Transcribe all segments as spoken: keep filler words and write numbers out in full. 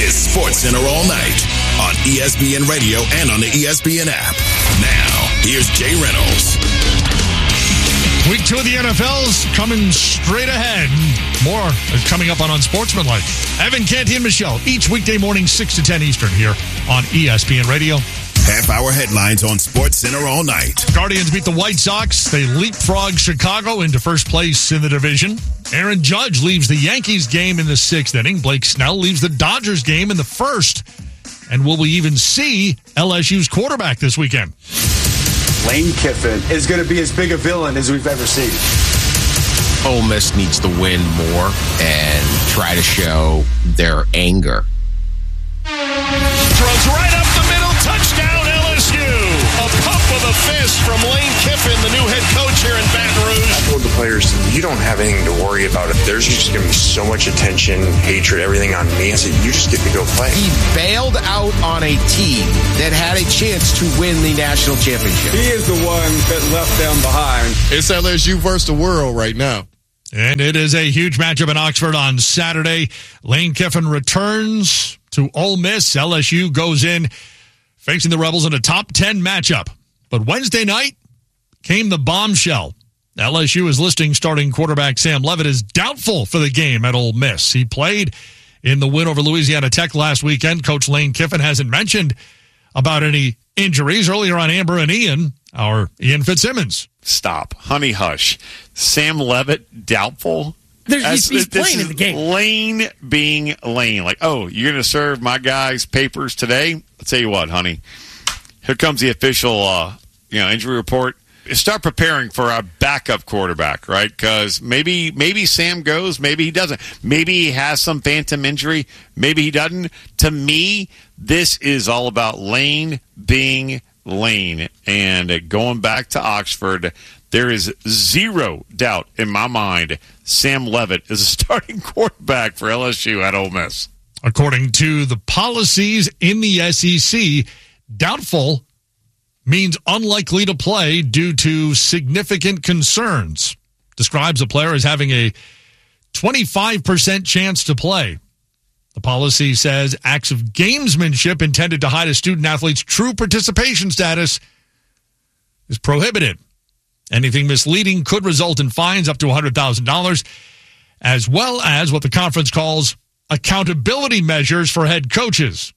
is Sports Center all night on E S P N Radio and on the E S P N app. Now, here's Jay Reynolds. Week two of the N F L's coming straight ahead. More is coming up on Unsportsmanlike. Evan Canty and Michelle, each weekday morning, six to ten Eastern here on E S P N Radio. Half-hour headlines on Sports Center all night. Guardians beat the White Sox. They leapfrog Chicago into first place in the division. Aaron Judge leaves the Yankees game in the sixth inning. Blake Snell leaves the Dodgers game in the first. And will we even see L S U's quarterback this weekend? Lane Kiffin is going to be as big a villain as we've ever seen. Ole Miss needs to win more and try to show their anger. Throws right up the middle, touchdown L S U. A pump of the fist from Lane Kiffin, the new head coach here in Baton Rouge. I told the players, you don't have anything to worry about. If there's just going to be so much attention, hatred, everything on me, I said, you just get to go play. He bailed out on a team that had a chance to win the national championship. He is the one that left them behind. It's L S U versus the world right now. And it is a huge matchup in Oxford on Saturday. Lane Kiffin returns to Ole Miss. L S U goes in facing the Rebels in a top ten matchup. But Wednesday night came the bombshell. L S U is listing starting quarterback Sam Leavitt as doubtful for the game at Ole Miss. He played in the win over Louisiana Tech last weekend. Coach Lane Kiffin hasn't mentioned about any injuries. Earlier on Amber and Ian, our Ian Fitzsimmons. Stop. Honey, hush. Sam Leavitt, doubtful? There's, he's he's playing in the game. Lane being Lane. Like, oh, you're going to serve my guys papers today? I'll tell you what, honey. Here comes the official uh, you know, injury report. Start preparing for a backup quarterback, right? Because maybe maybe Sam goes, maybe he doesn't. Maybe he has some phantom injury, maybe he doesn't. To me, this is all about Lane being Lane. And going back to Oxford, there is zero doubt in my mind Sam Leavitt is a starting quarterback for L S U at Ole Miss. According to the policies in the S E C, doubtful means unlikely to play due to significant concerns. Describes a player as having a twenty-five percent chance to play. The policy says acts of gamesmanship intended to hide a student-athlete's true participation status is prohibited. Anything misleading could result in fines up to one hundred thousand dollars, as well as what the conference calls accountability measures for head coaches.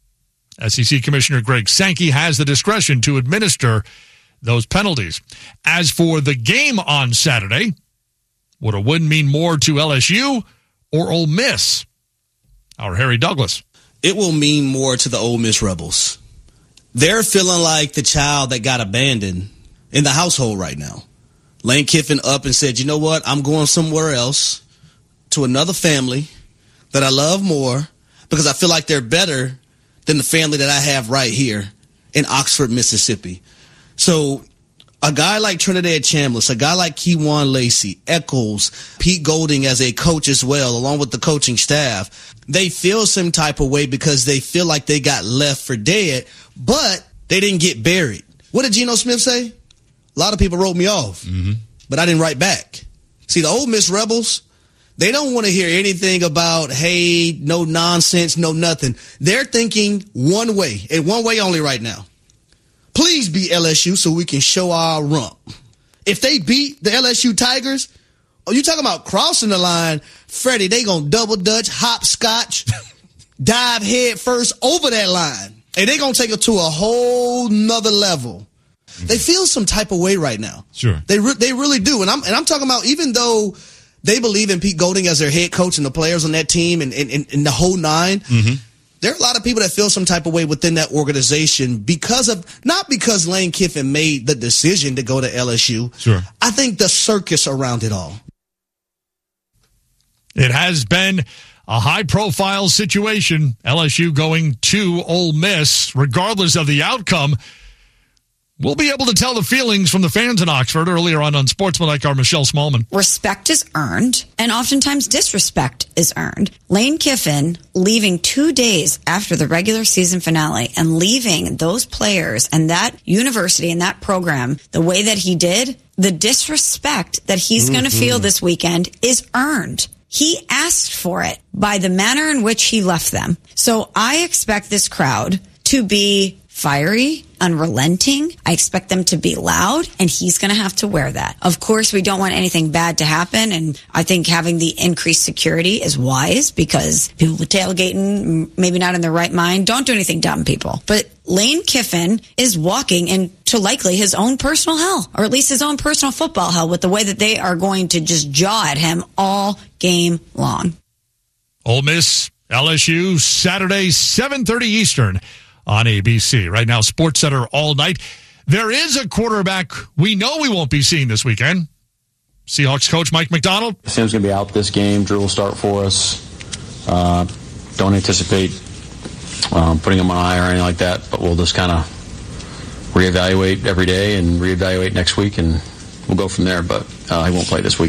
S E C Commissioner Greg Sankey has the discretion to administer those penalties. As for the game on Saturday, would a win mean more to L S U or Ole Miss? Our Harry Douglas. It will mean more to the Ole Miss Rebels. They're feeling like the child that got abandoned in the household right now. Lane Kiffin up and said, you know what, I'm going somewhere else to another family that I love more because I feel like they're better than the family that I have right here in Oxford, Mississippi. So a guy like Trinidad Chambliss, a guy like Kewan Lacey, Eccles, Pete Golding as a coach as well, along with the coaching staff, they feel some type of way because they feel like they got left for dead, but they didn't get buried. What did Geno Smith say? A lot of people wrote me off, mm-hmm. but I didn't write back. See, the Ole Miss Rebels, they don't want to hear anything about, hey, no nonsense, no nothing. They're thinking one way, and one way only right now. Please beat L S U so we can show our rump. If they beat the L S U Tigers, oh, you talking about crossing the line, Freddie, they going to double dutch, hopscotch, dive head first over that line. And they going to take it to a whole nother level. Mm-hmm. They feel some type of way right now. Sure. They re- they really do. And I'm and I'm talking about even though they believe in Pete Golding as their head coach and the players on that team and, and, and, and the whole nine, mm-hmm. there are a lot of people that feel some type of way within that organization because of, not because Lane Kiffin made the decision to go to L S U. Sure. I think the circus around it all. It has been a high-profile situation, L S U going to Ole Miss, regardless of the outcome. We'll be able to tell the feelings from the fans in Oxford earlier on Unsportsmanlike, our Michelle Smallman. Respect is earned, and oftentimes disrespect is earned. Lane Kiffin leaving two days after the regular season finale and leaving those players and that university and that program the way that he did, the disrespect that he's mm-hmm. going to feel this weekend is earned. He asked for it by the manner in which he left them. So I expect this crowd to be fiery, unrelenting. I expect them to be loud, and he's going to have to wear that. Of course, we don't want anything bad to happen, and I think having the increased security is wise because people tailgating, maybe not in their right mind, don't do anything dumb, people. But Lane Kiffin is walking into likely his own personal hell, or at least his own personal football hell, with the way that they are going to just jaw at him all game long. Ole Miss, L S U, Saturday, seven thirty Eastern on A B C. Right now, Sports Center all night. There is a quarterback we know we won't be seeing this weekend. Seahawks coach Mike Macdonald. Sam's going to be out this game. Drew will start for us. Uh, don't anticipate um, putting him on I R or anything like that, but we'll just kind of reevaluate every day and reevaluate next week, and we'll go from there. But uh, he won't play this week.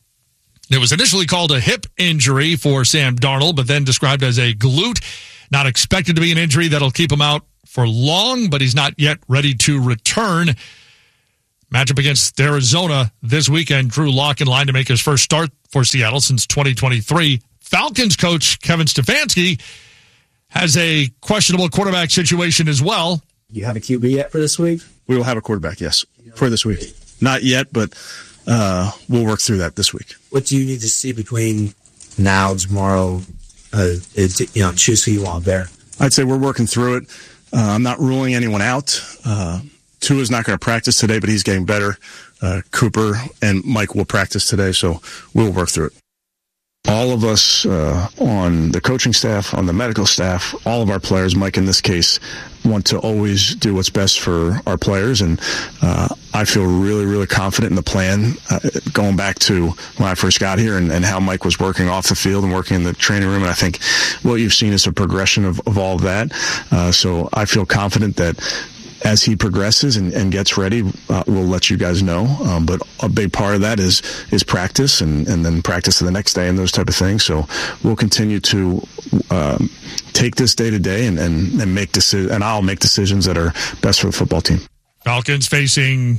It was initially called a hip injury for Sam Darnold, but then described as a glute. Not expected to be an injury that'll keep him out for long, but he's not yet ready to return. Matchup against Arizona this weekend. Drew Lock in line to make his first start for Seattle since twenty twenty-three. Falcons coach Kevin Stefanski has a questionable quarterback situation as well. You have a Q B yet for this week? We will have a quarterback, yes, for this week. Not yet, but uh, we'll work through that this week. What do you need to see between now, tomorrow, uh, to, you know, choose who you want there? I'd say we're working through it. Uh, I'm not ruling anyone out. Uh, Tua's not going to practice today, but he's getting better. Uh, Cooper and Mike will practice today, so we'll work through it. All of us uh, on the coaching staff, on the medical staff, all of our players, Mike in this case, want to always do what's best for our players. And uh, I feel really, really confident in the plan, uh, going back to when I first got here and, and how Mike was working off the field and working in the training room. And I think what you've seen is a progression of, of all of that. Uh, so I feel confident that as he progresses and, and gets ready, uh, we'll let you guys know. Um, but a big part of that is is practice and, and then practice the next day and those type of things. So we'll continue to um, take this day to day and, and, and make deci- and I'll make decisions that are best for the football team. Falcons facing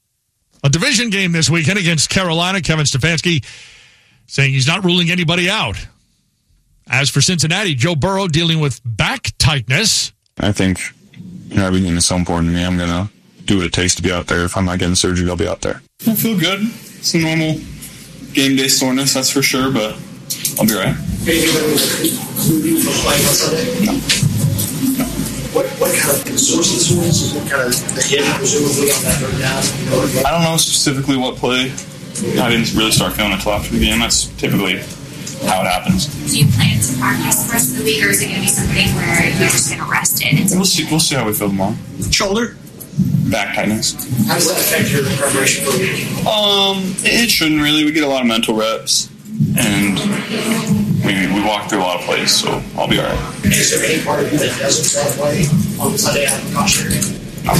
a division game this weekend against Carolina. Kevin Stefanski saying he's not ruling anybody out. As for Cincinnati, Joe Burrow dealing with back tightness. I think you know, everything is so important to me. I'm going to do what it takes to be out there. If I'm not getting surgery, I'll be out there. I feel good. It's a normal game day soreness, that's for sure, but I'll be right. No. No. What, what kind of source this was? What kind of the hit, presumably, on that third down? I don't know specifically what play. I didn't really start feeling it until after the game. That's typically how it happens. Do you plan to practice the rest of the week, or is it going to be something where you're just going to rest it? We'll see. We'll see how we feel tomorrow. Shoulder, back tightness. How does that affect your preparation for the week? Um, it shouldn't really. We get a lot of mental reps, and we we walk through a lot of plays, so I'll be all right. Is there any part of you that doesn't start play on Sunday out of cautionary? No.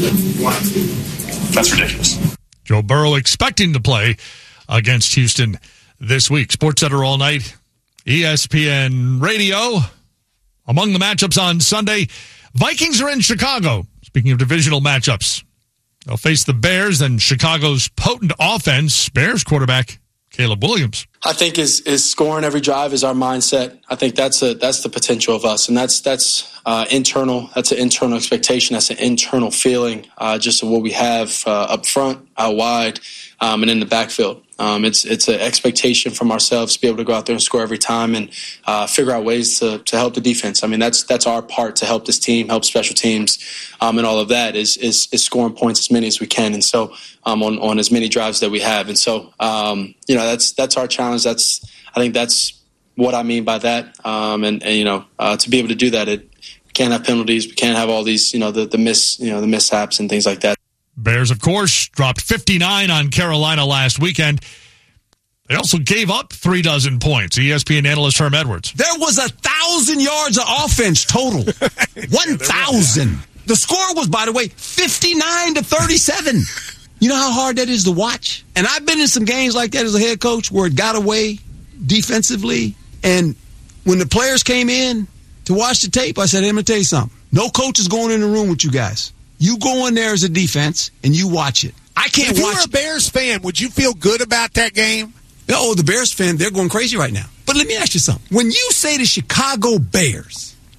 That's ridiculous. Joe Burrow expecting to play against Houston this week. SportsCenter all night, E S P N Radio. Among the matchups on Sunday, Vikings are in Chicago. Speaking of divisional matchups, they'll face the Bears and Chicago's potent offense. Bears quarterback Caleb Williams. I think is is scoring every drive is our mindset. I think that's a that's the potential of us, and that's that's uh, internal. That's an internal expectation. That's an internal feeling, uh, just of what we have uh, up front, out wide, um, and in the backfield. Um, it's it's an expectation from ourselves to be able to go out there and score every time and uh, figure out ways to to help the defense. I mean, that's that's our part to help this team, help special teams, um, and all of that is, is is scoring points as many as we can, and so um, on on as many drives that we have. And so um, you know that's that's our challenge. That's I think that's what I mean by that. Um, and, and you know uh, to be able to do that, it we can't have penalties. We can't have all these you know the the miss you know the mishaps and things like that. Bears, of course, dropped fifty-nine on Carolina last weekend. They also gave up three dozen points. E S P N analyst Herm Edwards. There was a thousand yards of offense total. One thousand. The score was, by the way, fifty-nine to thirty-seven. You know how hard that is to watch? And I've been in some games like that as a head coach where it got away defensively. And when the players came in to watch the tape, I said, hey, let me tell you something. No coach is going in the room with you guys. You go in there as a defense, and you watch it. I can't if watch you were a Bears fan, would you feel good about that game? Oh, the Bears fan, they're going crazy right now. But let me ask you something. When you say the Chicago Bears,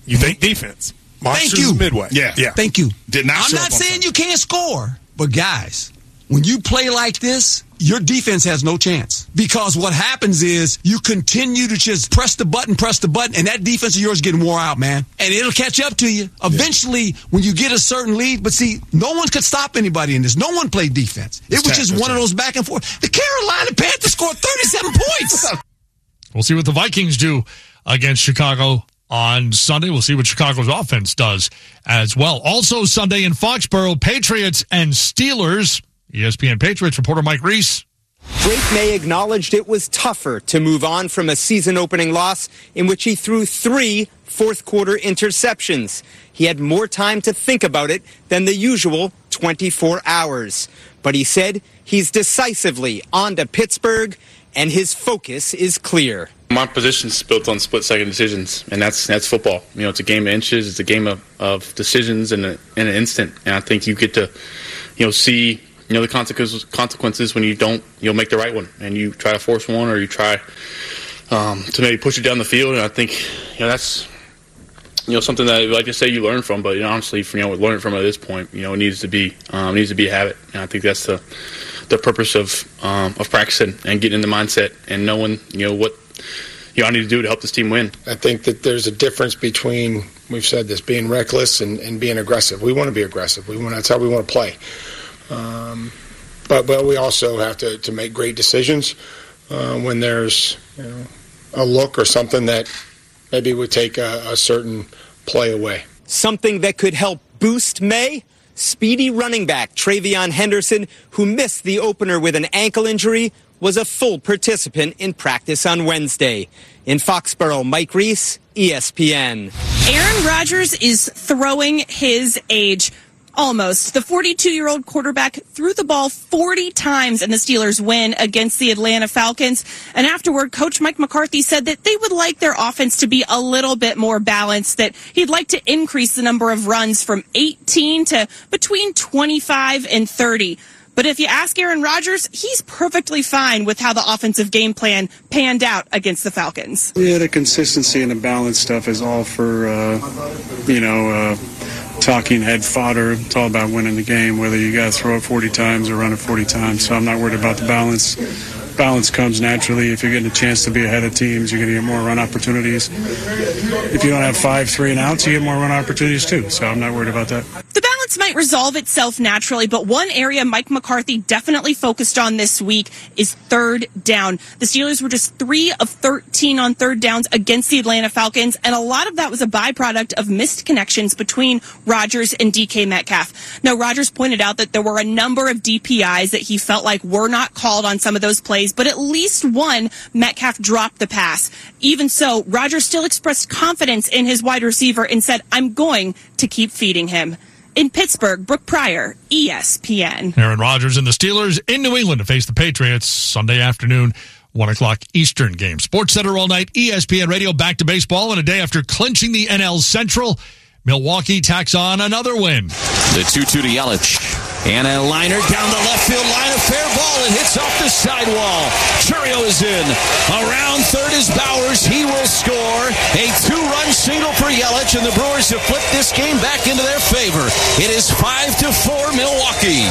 You think defense. Monsters Thank you. Midway. Yeah. Yeah. Thank you. Did not I'm show not up on saying Sunday. you can't score, but guys, when you play like this, your defense has no chance. Because what happens is you continue to just press the button, press the button, and that defense of yours is getting wore out, man. And it'll catch up to you eventually yeah. when you get a certain lead. But see, no one could stop anybody in this. No one played defense. It it's was just one of those back and forth. The Carolina Panthers scored thirty-seven points. We'll see what the Vikings do against Chicago on Sunday. We'll see what Chicago's offense does as well. Also Sunday in Foxborough, Patriots and Steelers. E S P N Patriots reporter Mike Reese. Drake May acknowledged it was tougher to move on from a season-opening loss in which he threw three fourth-quarter interceptions. He had more time to think about it than the usual twenty-four hours. But he said he's decisively on to Pittsburgh, and his focus is clear. My position's built on split-second decisions, and that's that's football. You know, it's a game of inches. It's a game of, of decisions in, a, in an instant. And I think you get to, you know, see, you know, the consequences consequences when you don't, you know, make the right one, and you try to force one, or you try um, to maybe push it down the field. And I think, you know, that's, you know, something that, like I say, you learn from. But you know, honestly, you know, learning from it at this point, you know, it needs to be um, needs to be a habit. And I think that's the the purpose of um, of practicing and getting in the mindset and knowing, you know, what you know, I need to do to help this team win. I think that there's a difference between, we've said this, being reckless and, and being aggressive. We want to be aggressive. We want, that's how we want to play. Um, but but we also have to, to make great decisions uh, when there's, you know, a look or something that maybe would take a, a certain play away. Something that could help boost May? Speedy running back Travion Henderson, who missed the opener with an ankle injury, was a full participant in practice on Wednesday. In Foxborough, Mike Reese, E S P N. Aaron Rodgers is throwing his age. Almost. The forty-two-year-old quarterback threw the ball forty times in the Steelers' win against the Atlanta Falcons. And afterward, Coach Mike McCarthy said that they would like their offense to be a little bit more balanced, that he'd like to increase the number of runs from eighteen to between twenty-five and thirty. But if you ask Aaron Rodgers, he's perfectly fine with how the offensive game plan panned out against the Falcons. Yeah, the consistency and the balance stuff is all for, uh, you know, uh, talking head fodder. It's all about winning the game, whether you got to throw it forty times or run it forty times. So I'm not worried about the balance. Balance comes naturally. If you're getting a chance to be ahead of teams, you're going to get more run opportunities. If you don't have five, three and outs, you get more run opportunities too. So I'm not worried about that. The balance might resolve itself naturally, but one area Mike McCarthy definitely focused on this week is third down. The Steelers were just three of thirteen on third downs against the Atlanta Falcons, and a lot of that was a byproduct of missed connections between Rodgers and D K Metcalf. Now, Rodgers pointed out that there were a number of D P Is that he felt like were not called on some of those plays, but at least one, Metcalf dropped the pass. Even so, Rodgers still expressed confidence in his wide receiver and said, I'm going to keep feeding him. In Pittsburgh, Brooke Pryor, E S P N. Aaron Rodgers and the Steelers in New England to face the Patriots Sunday afternoon, one o'clock Eastern game. Sports Center all night, E S P N Radio, back to baseball. And a day after clinching the N L Central, Milwaukee tacks on another win. The two two to Yelich. And a liner down the left field line, a fair ball. It hits off the sidewall. Churio is in. Around third is Bowers. He will score. A two-run single for Yelich, and the Brewers have flipped this game back into their favor. It is five to four Milwaukee.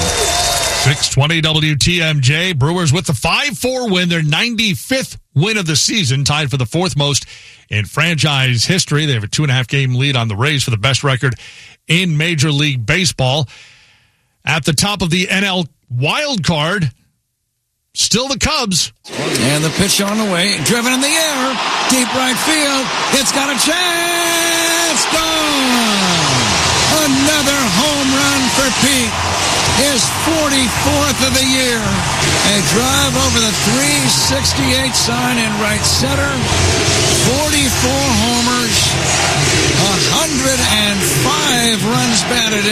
six twenty W T M J. Brewers with the five four win, their ninety-fifth win of the season, tied for the fourth most in franchise history. They have a two-and-a-half game lead on the Rays for the best record in Major League Baseball. At the top of the N L wild card, still the Cubs. And the pitch on the way, driven in the air, deep right field. It's got a chance. Gone. Another home run for Pete. His forty-fourth of the year. A drive over the three sixty-eight sign in right center. forty-four homers. one hundred five runs batted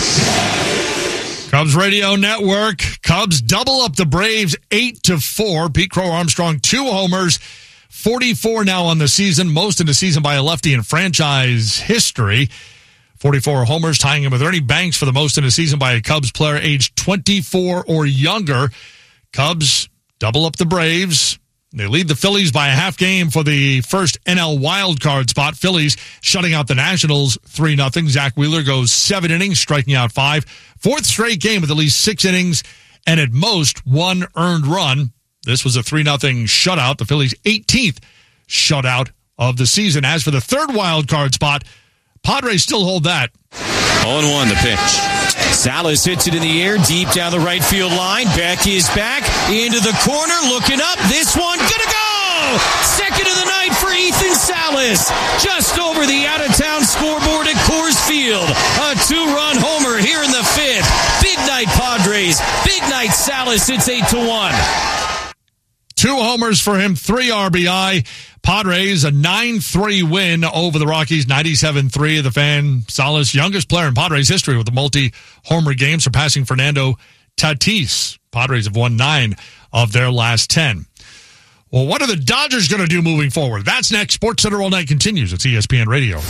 in. Cubs Radio Network. Cubs double up the Braves eight to four. Pete Crow Armstrong, two homers, forty-four now on the season, most in the season by a lefty in franchise history. forty-four homers, tying him with Ernie Banks for the most in a season by a Cubs player aged twenty-four or younger. Cubs double up the Braves They lead the Phillies by a half game for the first N L wildcard spot. Phillies shutting out the Nationals three nothing. Zach Wheeler goes seven innings, striking out five. Fourth straight game with at least six innings and at most one earned run. This was a three nothing shutout. The Phillies' eighteenth shutout of the season. As for the third wildcard spot, Padres still hold that. oh and one the pitch. Salas hits it in the air, deep down the right field line. Beck is back into the corner, looking up. This one gonna go! Second of the night for Ethan Salas. Just over the out-of-town scoreboard at Coors Field. A two-run homer here in the fifth. Big night, Padres. Big night, Salas. It's eight to one. Two homers for him, three R B I. Padres, a nine three win over the Rockies, ninety-seven three. The fan, Salas, youngest player in Padres history with a multi-homer game, surpassing Fernando Tatis. Padres have won nine of their last ten. Well, what are the Dodgers going to do moving forward? That's next. SportsCenter All Night continues. It's E S P N Radio.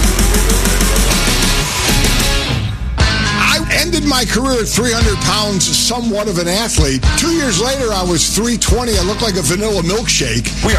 I ended my career at three hundred pounds, somewhat of an athlete. Two years later, I was three twenty. I looked like a vanilla milkshake. We are